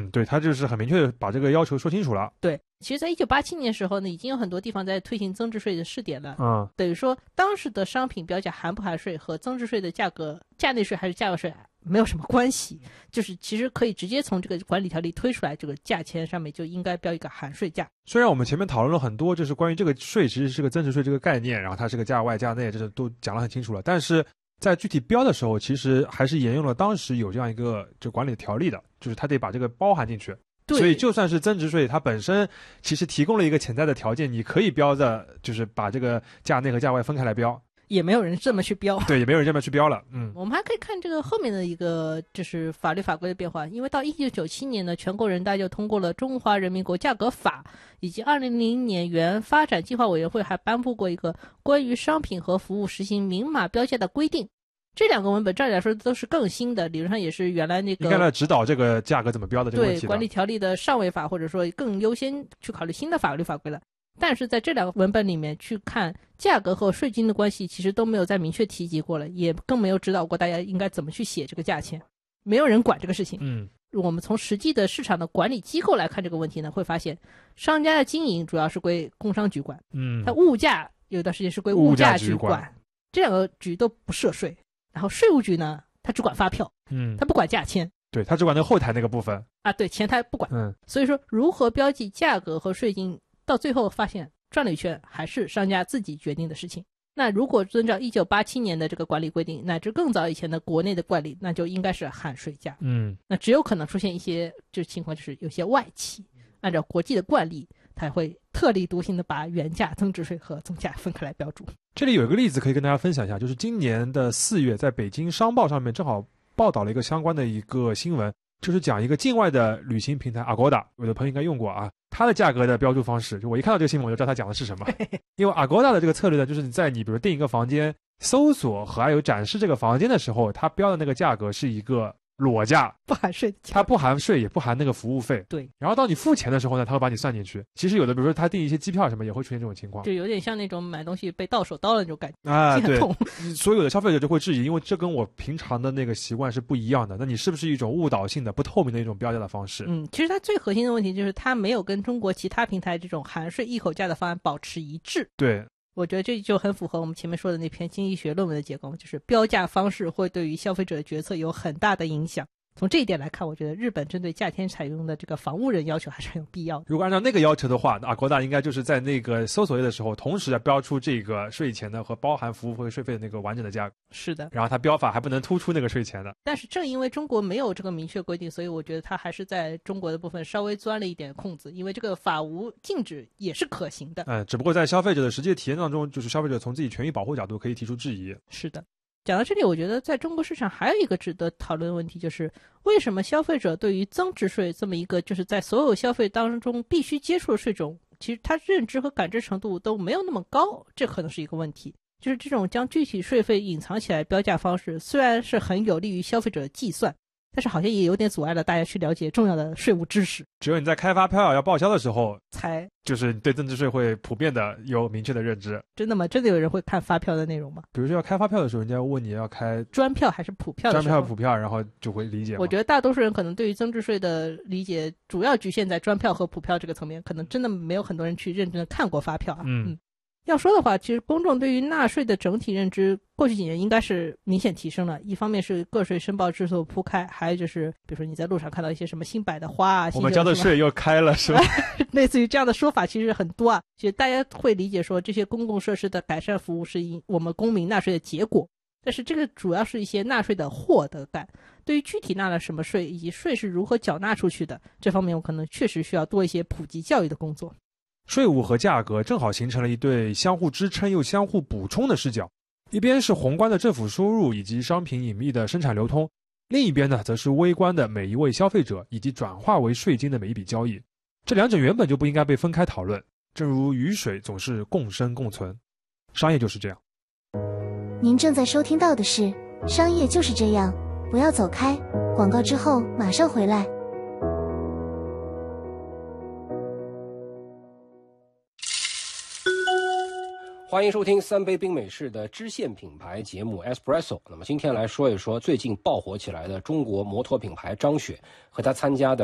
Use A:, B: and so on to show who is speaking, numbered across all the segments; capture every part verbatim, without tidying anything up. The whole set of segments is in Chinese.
A: 嗯，对，他就是很明确的把这个要求说清楚了。
B: 对，其实在一九八七年的时候呢，已经有很多地方在推行增值税的试点了。
A: 嗯，
B: 等于说当时的商品标价含不含税和增值税的价格价内税还是价外税没有什么关系，就是其实可以直接从这个管理条例推出来，这个价钱上面就应该标一个含税价。
A: 虽然我们前面讨论了很多，就是关于这个税其实是个增值税这个概念，然后它是个价外价内，这是都讲得很清楚了，但是在具体标的时候，其实还是沿用了当时有这样一个就管理条例的，就是它得把这个包含进去。所以就算是增值税，它本身其实提供了一个潜在的条件，你可以标的，就是把这个价内和价外分开来标。
B: 也没有人这么去标，
A: 对，也没有人这么去标了。嗯，
B: 我们还可以看这个后面的一个就是法律法规的变化，因为到一九九七年呢，全国人大就通过了《中华人民国价格法》，以及二零零零年原发展计划委员会还颁布过一个关于商品和服务实行明码标价的规定。这两个文本照理来说都是更新的，理论上也是原来那个
A: 应该来指导这个价格怎么标的这个问题的。
B: 对管理条例的上位法，或者说更优先去考虑新的法律法规了。但是在这两个文本里面去看价格和税金的关系，其实都没有再明确提及过了，也更没有指导过大家应该怎么去写这个价钱，没有人管这个事情。
A: 嗯，
B: 我们从实际的市场的管理机构来看这个问题呢，会发现商家的经营主要是归工商局管，
A: 嗯，
B: 它物价有段时间是归物价局管，这两个局都不涉税。然后税务局呢，它只管发票，
A: 嗯，
B: 它不管价签，
A: 对，它只管那个后台那个部分
B: 啊，对，前台不管。
A: 嗯，
B: 所以说如何标记价格和税金，到最后发现转了一圈还是商家自己决定的事情。那如果遵照一九八七年的这个管理规定，乃至更早以前的国内的惯例，那就应该是含税价。
A: 嗯，
B: 那只有可能出现一些就是情况，就是有些外企按照国际的惯例，它会特立独行的把原价、增值税和总价分开来标注。
A: 这里有一个例子可以跟大家分享一下，就是今年的四月，在北京商报上面正好报道了一个相关的一个新闻，就是讲一个境外的旅行平台 Agoda， 有的朋友应该用过啊，它的价格的标注方式，就我一看到这个新闻我就知道它讲的是什么。因为 Agoda 的这个策略呢，就是你在你比如订一个房间，搜索和还有展示这个房间的时候，它标的那个价格是一个裸价，
B: 不含税，
A: 它不含税也不含那个服务费。
B: 对，
A: 然后到你付钱的时候呢，它会把你算进去。其实有的比如说他订一些机票什么也会出现这种情况，
B: 就有点像那种买东西被到手刀了那种感觉
A: 啊，对，
B: 痛。
A: 所有的消费者就会质疑，因为这跟我平常的那个习惯是不一样的，那你是不是一种误导性的不透明的一种标价的方式？
B: 嗯，其实它最核心的问题就是它没有跟中国其他平台这种含税一口价的方案保持一致。
A: 对，
B: 我觉得这就很符合我们前面说的那篇经济学论文的结构，就是标价方式会对于消费者的决策有很大的影响。从这一点来看，我觉得日本针对价签采用的这个防务人要求还是很有必要的。
A: 如果按照那个要求的话，那 Agoda 应该就是在那个搜索页的时候，同时标出这个税前的和包含服务费税费的那个完整的价格。
B: 是的，
A: 然后它标法还不能突出那个税前的。
B: 但是正因为中国没有这个明确规定，所以我觉得它还是在中国的部分稍微钻了一点空子，因为这个法无禁止也是可行的。
A: 嗯，只不过在消费者的实际体验当中，就是消费者从自己权益保护角度可以提出质疑。
B: 是的。讲到这里，我觉得在中国市场还有一个值得讨论的问题，就是为什么消费者对于增值税这么一个就是在所有消费当中必须接触的税种，其实他认知和感知程度都没有那么高，这可能是一个问题。就是这种将具体税费隐藏起来标价方式，虽然是很有利于消费者的计算，但是好像也有点阻碍了大家去了解重要的税务知识。
A: 只有你在开发票要报销的时候，
B: 才
A: 就是对增值税会普遍的有明确的认知。
B: 真的吗？真的有人会看发票的内容吗？
A: 比如说要开发票的时候，人家问你要开
B: 专票还是普票的时候，
A: 专票普票，然后就会理解。
B: 我觉得大多数人可能对于增值税的理解主要局限在专票和普票这个层面，可能真的没有很多人去认真的看过发票啊。
A: 嗯。
B: 嗯要说的话，其实公众对于纳税的整体认知过去几年应该是明显提升了。一方面是个税申报制度铺开，还有就是比如说你在路上看到一些什么新摆的花啊，
A: 我们交的税又开了是吧？
B: 类似于这样的说法其实很多啊。其实大家会理解说这些公共设施的改善服务是我们公民纳税的结果，但是这个主要是一些纳税的获得感。对于具体纳了什么税以及税是如何缴纳出去的，这方面我可能确实需要多一些普及教育的工作。
A: 税务和价格正好形成了一对相互支撑又相互补充的视角，一边是宏观的政府收入以及商品隐秘的生产流通，另一边呢则是微观的每一位消费者以及转化为税金的每一笔交易。这两者原本就不应该被分开讨论，正如雨水总是共生共存，商业就是这样。
C: 您正在收听到的是商业就是这样，不要走开，广告之后马上回来。
D: 欢迎收听三杯冰美式的支线品牌节目 Espresso。 那么今天来说一说最近爆火起来的中国摩托品牌张雪和他参加的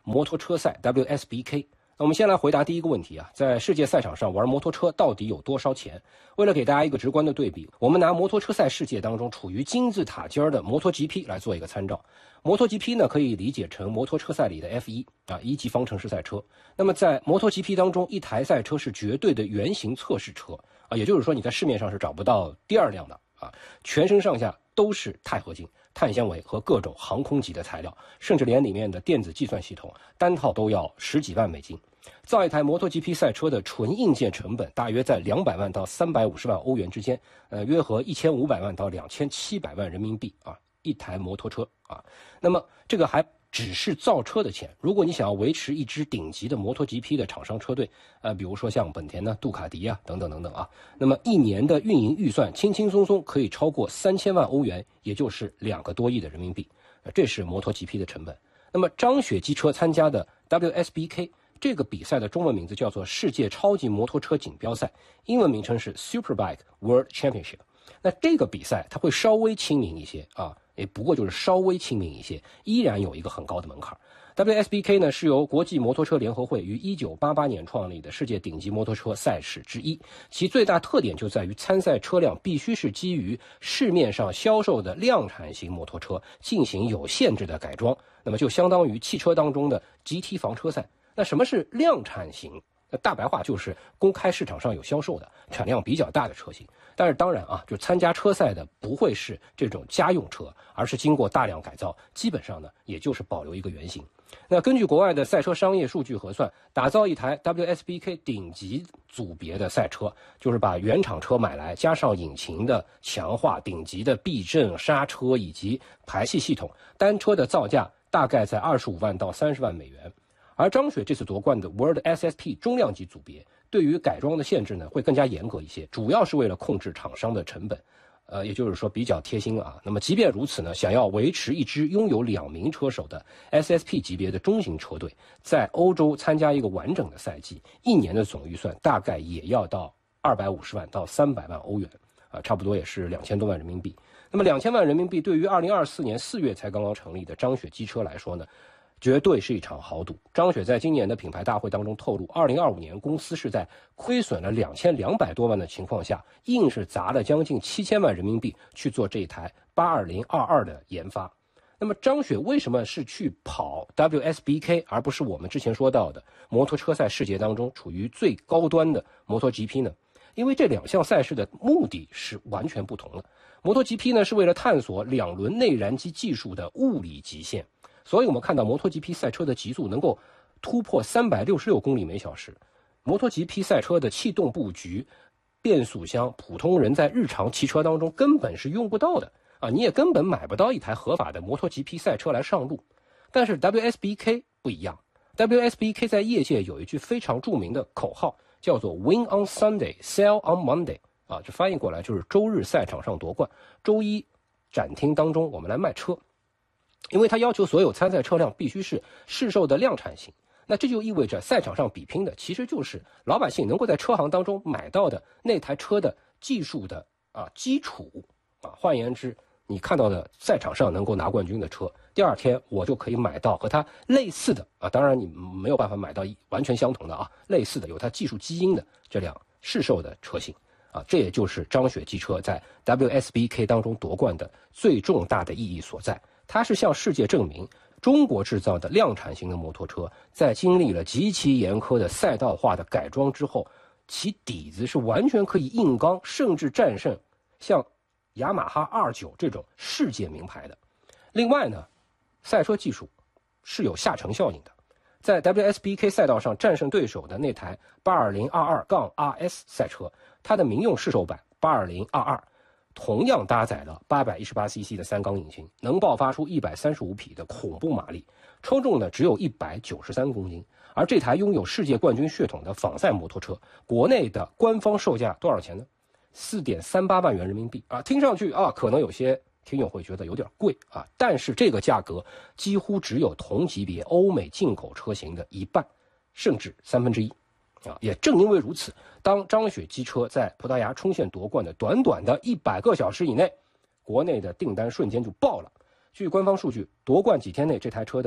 D: 摩托车赛 W S B K。那我们先来回答第一个问题啊，在世界赛场上玩摩托车到底有多烧钱？为了给大家一个直观的对比，我们拿摩托车赛世界当中处于金字塔尖的摩托 G P 来做一个参照。摩托 G P 呢，可以理解成摩托车赛里的 F 一 啊，一级方程式赛车。那么在摩托 G P 当中，一台赛车是绝对的原型测试车啊，也就是说你在市面上是找不到第二辆的啊，全身上下都是钛合金、碳纤维和各种航空级的材料，甚至连里面的电子计算系统单套都要十几万美金。造一台摩托 G P 赛车的纯硬件成本大约在两百万到三百五十万欧元之间，呃，约合一千五百万到两千七百万人民币啊，一台摩托车啊。那么这个还只是造车的钱，如果你想要维持一支顶级的摩托 G P 的厂商车队，呃，比如说像本田呢、杜卡迪啊等等等等啊，那么一年的运营预算轻轻松松可以超过三千万欧元，也就是两个多亿的人民币，呃，这是摩托 G P 的成本。那么张雪机车参加的 W S B K。这个比赛的中文名字叫做世界超级摩托车锦标赛，英文名称是 Superbike World Championship。那这个比赛它会稍微亲民一些啊，也不过就是稍微亲民一些，依然有一个很高的门槛。W S B K 呢是由国际摩托车联合会于一九八八年创立的世界顶级摩托车赛事之一，其最大特点就在于参赛车辆必须是基于市面上销售的量产型摩托车进行有限制的改装，那么就相当于汽车当中的 G T 房车赛。那什么是量产型？大白话就是公开市场上有销售的产量比较大的车型。但是当然啊，就参加车赛的不会是这种家用车，而是经过大量改造，基本上呢也就是保留一个原型。那根据国外的赛车商业数据核算，打造一台 W S B K 顶级组别的赛车，就是把原厂车买来，加上引擎的强化、顶级的避震、刹车以及排气系统，单车的造价大概在二十五万到三十万美元。而张雪这次夺冠的 World S S P 中量级组别，对于改装的限制呢会更加严格一些，主要是为了控制厂商的成本，呃，也就是说比较贴心啊。那么即便如此呢，想要维持一支拥有两名车手的 S S P 级别的中型车队，在欧洲参加一个完整的赛季，一年的总预算大概也要到二百五十万到三百万欧元，啊，差不多也是两千多万人民币。那么两千万人民币对于二零二四年四月才刚刚成立的张雪机车来说呢，绝对是一场豪赌。张雪在今年的品牌大会当中透露，二零二五年公司是在亏损了两千两百多万的情况下，硬是砸了将近七千万人民币去做这一台八二零二二的研发。那么张雪为什么是去跑 W S B K 而不是我们之前说到的摩托车赛世界当中处于最高端的摩托 G P 呢？因为这两项赛事的目的是完全不同的。摩托 G P 呢是为了探索两轮内燃机技术的物理极限，所以我们看到摩托 G P 赛车的极速能够突破三百六十六公里每小时。摩托 G P 赛车的气动布局、变速箱，普通人在日常骑车当中根本是用不到的啊！你也根本买不到一台合法的摩托 G P 赛车来上路。但是 W S B K 不一样 ，W S B K 在业界有一句非常著名的口号，叫做 Win on Sunday, Sell on Monday。啊，这翻译过来就是周日赛场上夺冠，周一展厅当中我们来卖车。因为它要求所有参赛车辆必须是市售的量产型，那这就意味着赛场上比拼的其实就是老百姓能够在车行当中买到的那台车的技术的啊基础啊，换言之，你看到的赛场上能够拿冠军的车，第二天我就可以买到和它类似的啊，当然你没有办法买到完全相同的啊，类似的有它技术基因的这辆市售的车型啊，这也就是张雪机车在 W S B K 当中夺冠的最重大的意义所在。它是向世界证明，中国制造的量产型的摩托车，在经历了极其严苛的赛道化的改装之后，其底子是完全可以硬刚，甚至战胜像雅马哈 R 九 这种世界名牌的。另外呢，赛车技术是有下沉效应的。在 W S B K 赛道上战胜对手的那台八二零二二 R S 赛车，它的民用试售版八二零二二同样搭载了八百一十八 C C 的三缸引擎，能爆发出一百三十五匹的恐怖马力，车重呢只有一百九十三公斤。而这台拥有世界冠军血统的仿赛摩托车，国内的官方售价多少钱呢？ 四点三八万元人民币啊，听上去啊，可能有些听友会觉得有点贵啊，但是这个价格几乎只有同级别欧美进口车型的一半，甚至三分之一。啊，也正因为如此，当张雪机车在葡萄牙冲线夺冠的短短的一百个小时以内，国内的订单瞬间就爆了。据官方数据，夺冠几天内，这台车的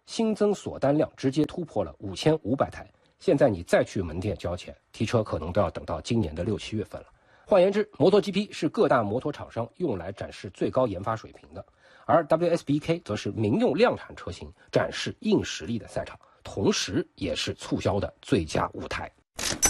D: 新增锁单量直接突破了五千五百台。现在你再去门店交钱，提车可能都要等到今年的六七月份了。换言之，摩托 G P 是各大摩托厂商用来展示最高研发水平的，而 W S B K 则是民用量产车型展示硬实力的赛场，同时也是促销的最佳舞台。